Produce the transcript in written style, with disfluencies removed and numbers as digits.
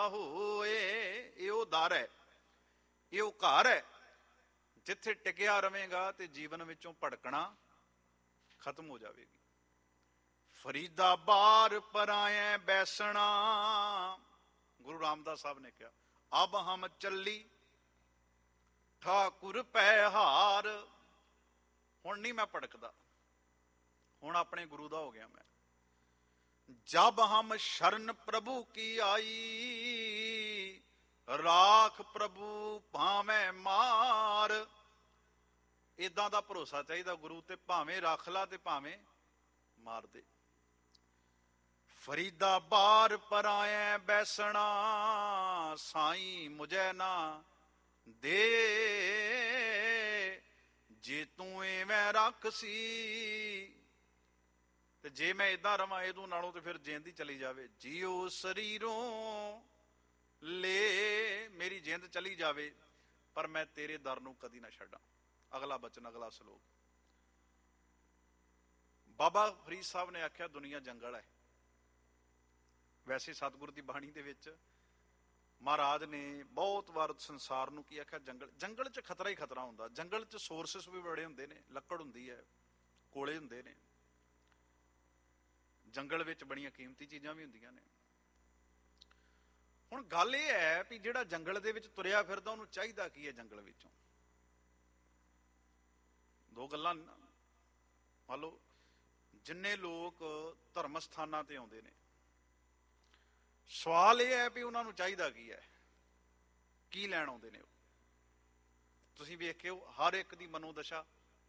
ਹੋਏ। ਇਹ ਉਹ ਦਰ ਹੈ, ਇਹ ਉਹ ਘਰ ਹੈ ਜਿੱਥੇ ਟਿਕਿਆ ਰਵੇਗਾ ਤੇ ਜੀਵਨ ਵਿੱਚੋਂ ਭਟਕਣਾ ਖਤਮ ਹੋ ਜਾਵੇਗੀ। ਫਰੀਦਾ ਬਾਰ ਪਰਾਇਐ ਬੈਸਣਾ, ਗੁਰੂ ਰਾਮਦਾਸ ਸਾਹਿਬ ਨੇ ਕਿਹਾ ਅਬ ਹਮ ਚੱਲੀ ਠਾਕੁਰ ਪੈ ਹਾਰ। ਹੁਣ ਨਹੀਂ ਮੈਂ ਭਟਕਦਾ, ਹੁਣ ਆਪਣੇ ਗੁਰੂ ਦਾ ਹੋ ਗਿਆ ਮੈਂ। ਜਬ ਹਮ ਸ਼ਰਨ ਪ੍ਰਭੂ ਕੀ ਆਈ, ਰਾਖ ਪ੍ਰਭੂ ਭਾਵੇਂ ਮਾਰ। ਏਦਾਂ ਦਾ ਭਰੋਸਾ ਚਾਹੀਦਾ ਗੁਰੂ ਤੇ, ਭਾਵੇਂ ਰੱਖ ਲਾ ਤੇ ਭਾਵੇਂ ਮਾਰ ਦੇ। ਫਰੀਦਾ ਬਾਰ ਪਰਾਇਐ ਬੈਸਣਾ, ਸਾਈਂ ਮੁਝੈ ਨਾ ਦੇ। ਜੇ ਤੂੰ ਐਵੇਂ ਰੱਖ ਸੀ ਤੇ ਜੇ ਮੈਂ ਏਦਾਂ ਰਵਾਂ ਇਹਦੂ ਨਾਲੋਂ ਤੇ ਫਿਰ ਜਿੰਦ ਹੀ ਚਲੀ ਜਾਵੇ। ਜੀਓ ਸਰੀਰੋਂ ਲੈ, ਮੇਰੀ ਜਿੰਦ ਚਲੀ ਜਾਵੇ ਪਰ ਮੈਂ ਤੇਰੇ ਦਰ ਨੂੰ ਕਦੀ ਨਾ ਛੱਡਾਂ। ਅਗਲਾ ਬਚਨ, ਅਗਲਾ ਸਲੋਕ। ਬਾਬਾ ਫਰੀਦ ਸਾਹਿਬ ਨੇ ਆਖਿਆ ਦੁਨੀਆ ਜੰਗਲ ਹੈ। ਵੈਸੇ ਸਤਿਗੁਰ ਦੀ ਬਾਣੀ ਦੇ ਵਿੱਚ ਮਹਾਰਾਜ ਨੇ ਬਹੁਤ ਵਾਰ ਸੰਸਾਰ ਨੂੰ ਕੀ ਆਖਿਆ, ਜੰਗਲ। ਜੰਗਲ 'ਚ ਖਤਰਾ ਹੀ ਖਤਰਾ ਹੁੰਦਾ। ਜੰਗਲ 'ਚ ਸੋਰਸਿਸ ਵੀ ਬੜੇ ਹੁੰਦੇ ਨੇ, ਲੱਕੜ ਹੁੰਦੀ ਹੈ, ਕੋਲੇ ਹੁੰਦੇ ਨੇ। ਜੰਗਲ ਵਿੱਚ ਬੜੀਆਂ ਕੀਮਤੀ ਚੀਜ਼ਾਂ ਵੀ ਹੁੰਦੀਆਂ ਨੇ। ਹੁਣ ਗੱਲ ਇਹ ਹੈ ਵੀ ਜਿਹੜਾ ਜੰਗਲ ਦੇ ਵਿੱਚ ਤੁਰਿਆ ਫਿਰਦਾ ਉਹਨੂੰ ਚਾਹੀਦਾ ਕੀ ਹੈ ਜੰਗਲ ਵਿੱਚੋਂ? ਦੋ ਗੱਲਾਂ। ਮੰਨ ਲਓ ਜਿੰਨੇ ਲੋਕ ਧਰਮ ਸਥਾਨਾਂ ਤੇ ਆਉਂਦੇ ਨੇ, ਸਵਾਲ ਇਹ ਹੈ ਵੀ ਉਹਨਾਂ ਨੂੰ ਚਾਹੀਦਾ ਕੀ ਹੈ, ਕੀ ਲੈਣ ਆਉਂਦੇ ਨੇ ਉਹ? ਤੁਸੀਂ ਵੇਖਿਓ ਹਰ ਇੱਕ ਦੀ ਮਨੋਦਸ਼ਾ